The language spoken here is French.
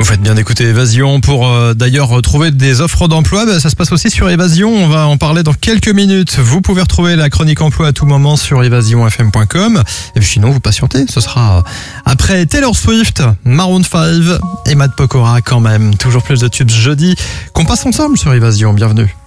Vous faites bien d'écouter Évasion pour d'ailleurs trouver des offres d'emploi. Ça se passe aussi sur Évasion, on va en parler dans quelques minutes. Vous pouvez retrouver la chronique emploi à tout moment sur évasionfm.com. Et puis sinon, vous patientez, ce sera après Taylor Swift, Maroon 5 et Matt Pokora quand même. Toujours plus de tubes jeudi qu'on passe ensemble sur Évasion, bienvenue.